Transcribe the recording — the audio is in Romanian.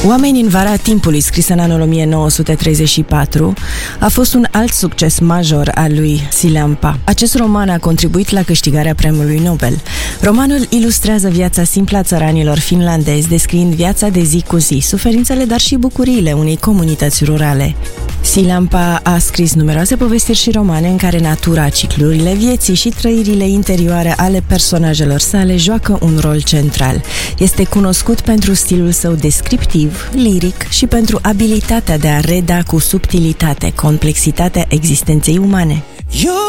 Oameni în vara timpului, scris în anul 1934, a fost un alt succes major al lui Silampa. Acest roman a contribuit la câștigarea premiului Nobel. Romanul ilustrează viața simplă a țăranilor finlandezi, descriind viața de zi cu zi, suferințele, dar și bucuriile unei comunități rurale. Silampa a scris numeroase povestiri și romane în care natura, ciclurile vieții și trăirile interioare ale personajelor sale joacă un rol central. Este cunoscut pentru stilul său descriptiv, liric și pentru abilitatea de a reda cu subtilitate complexitatea existenței umane.